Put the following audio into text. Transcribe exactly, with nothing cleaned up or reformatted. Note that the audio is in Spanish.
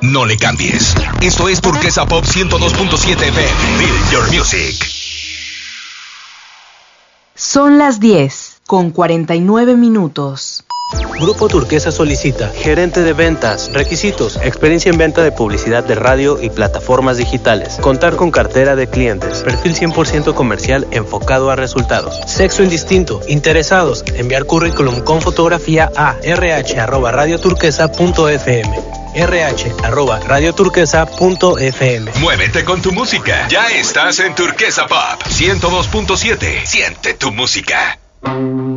No le cambies. Esto es Turquesa Pop ciento dos punto siete F M. Build your music. Son las diez con cuarenta y nueve minutos. Grupo Turquesa solicita gerente de ventas. Requisitos: experiencia en venta de publicidad de radio y plataformas digitales. Contar con cartera de clientes. Perfil cien por ciento comercial enfocado a resultados. Sexo indistinto. Interesados: enviar currículum con fotografía a rh arroba radioturquesa punto f m. rh arroba radioturquesa punto f m. Muévete con tu música. Ya estás en Turquesa Pop ciento dos punto siete. Siente tu música.